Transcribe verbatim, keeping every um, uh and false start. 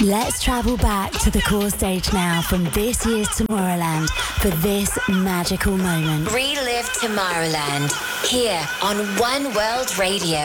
Let's travel back to the core stage now from this year's Tomorrowland for this magical moment. Relive Tomorrowland here on One World Radio.